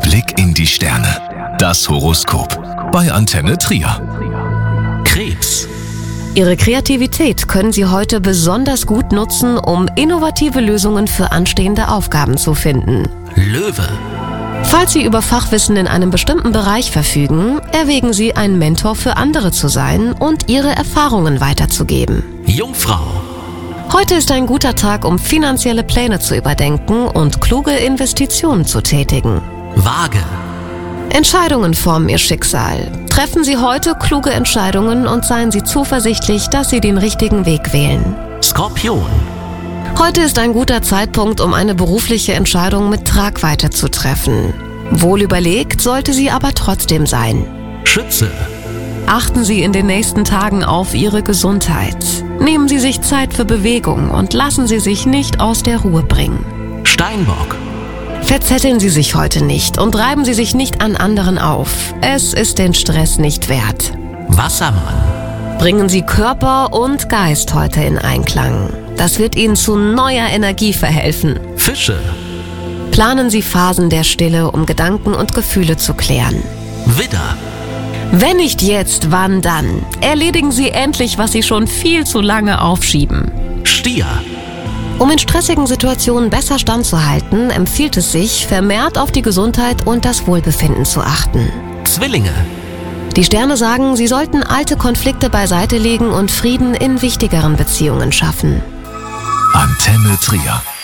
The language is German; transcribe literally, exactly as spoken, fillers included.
Blick in die Sterne. Das Horoskop bei Antenne Trier. Krebs. Ihre Kreativität können Sie heute besonders gut nutzen, um innovative Lösungen für anstehende Aufgaben zu finden. Löwe. Falls Sie über Fachwissen in einem bestimmten Bereich verfügen, erwägen Sie, ein Mentor für andere zu sein und Ihre Erfahrungen weiterzugeben. Jungfrau. Heute ist ein guter Tag, um finanzielle Pläne zu überdenken und kluge Investitionen zu tätigen. Waage. Entscheidungen formen Ihr Schicksal. Treffen Sie heute kluge Entscheidungen und seien Sie zuversichtlich, dass Sie den richtigen Weg wählen. Skorpion. Heute ist ein guter Zeitpunkt, um eine berufliche Entscheidung mit Tragweite zu treffen. Wohl überlegt sollte sie aber trotzdem sein. Schütze. Achten Sie in den nächsten Tagen auf Ihre Gesundheit. Nehmen Sie sich Zeit für Bewegung und lassen Sie sich nicht aus der Ruhe bringen. Steinbock. Verzetteln Sie sich heute nicht und reiben Sie sich nicht an anderen auf. Es ist den Stress nicht wert. Wassermann. Bringen Sie Körper und Geist heute in Einklang. Das wird Ihnen zu neuer Energie verhelfen. Fische. Planen Sie Phasen der Stille, um Gedanken und Gefühle zu klären. Widder. Wenn nicht jetzt, wann dann? Erledigen Sie endlich, was Sie schon viel zu lange aufschieben. Stier. Um in stressigen Situationen besser standzuhalten, empfiehlt es sich, vermehrt auf die Gesundheit und das Wohlbefinden zu achten. Zwillinge. Die Sterne sagen, Sie sollten alte Konflikte beiseite legen und Frieden in wichtigeren Beziehungen schaffen. Antenne Trier.